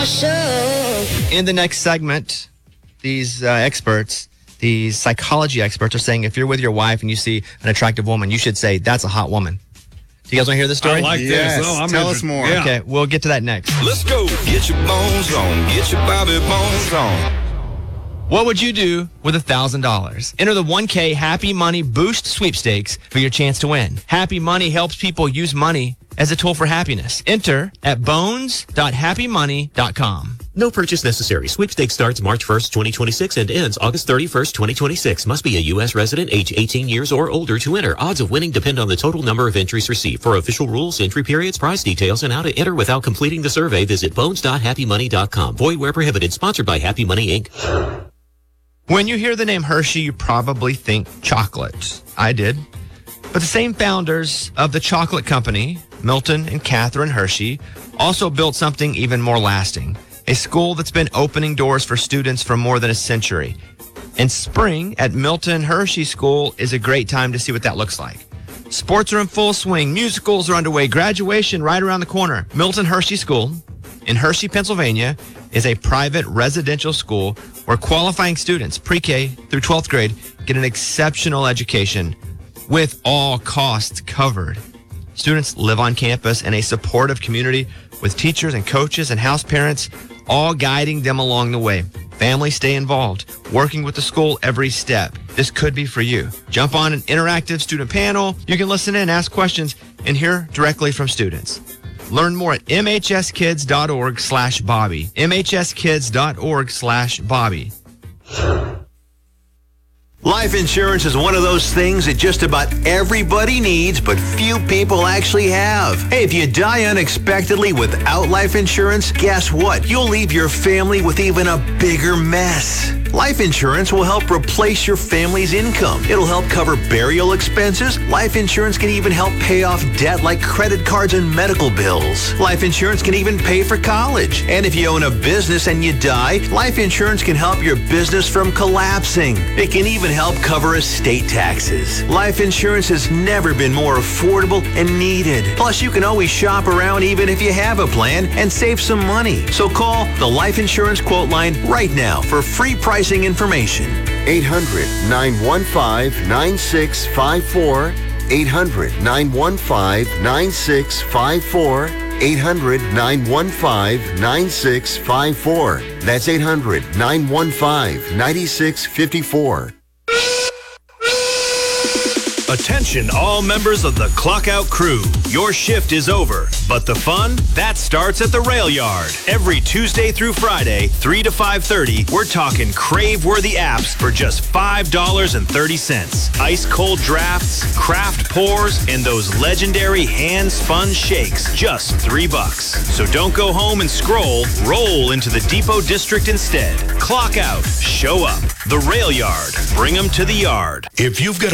In the next segment, these experts, these psychology experts are saying if you're with your wife and you see an attractive woman, you should say, that's a hot woman. Do you guys want to hear this story? I like Yes. this. Oh, Tell us more. Yeah. Okay, we'll get to that next. Let's go. Get your bones on. Get your Bobby Bones on. What would you do with $1,000? Enter the 1K Happy Money Boost Sweepstakes for your chance to win. Happy Money helps people use money as a tool for happiness. Enter at bones.happymoney.com. No purchase necessary. Sweepstakes starts March 1st, 2026 and ends August 31st, 2026. Must be a U.S. resident, age 18 years or older to enter. Odds of winning depend on the total number of entries received. For official rules, entry periods, prize details, and how to enter without completing the survey, visit bones.happymoney.com. Void where prohibited. Sponsored by Happy Money, Inc. When you hear the name Hershey, you probably think chocolate. I did. But the same founders of the chocolate company, Milton and Catherine Hershey, also built something even more lasting. A school that's been opening doors for students for more than a century. And spring at Milton Hershey School is a great time to see what that looks like. Sports are in full swing. Musicals are underway. Graduation right around the corner. Milton Hershey School in Hershey, Pennsylvania is a private residential school where qualifying students, pre-K through 12th grade, get an exceptional education with all costs covered. Students live on campus in a supportive community with teachers and coaches and house parents all guiding them along the way. Families stay involved, working with the school every step. This could be for you. Jump on an interactive student panel. You can listen in, ask questions, and hear directly from students. Learn more at mhskids.org/Bobby. mhskids.org/Bobby. Life insurance is one of those things that just about everybody needs, but few people actually have. Hey, if you die unexpectedly without life insurance, guess what? You'll leave your family with even a bigger mess. Life insurance will help replace your family's income. It'll help cover burial expenses. Life insurance can even help pay off debt like credit cards and medical bills. Life insurance can even pay for college. And if you own a business and you die, life insurance can help your business from collapsing. It can even help cover estate taxes. Life insurance has never been more affordable and needed. Plus, you can always shop around even if you have a plan and save some money. So call the Life Insurance Quote Line right now for free pricing information. 800-915-9654. 800-915-9654. 800-915-9654. That's 800-915-9654. Attention all members of the Clock Out crew. Your shift is over, but the fun, that starts at the Rail Yard. Every Tuesday through Friday, 3 to 5:30, we're talking crave-worthy apps for just $5.30. Ice cold drafts, craft pours, and those legendary hand-spun shakes, just $3. So don't go home and scroll, roll into the Depot District instead. Clock Out, show up. The Rail Yard, bring them to the yard. If you've got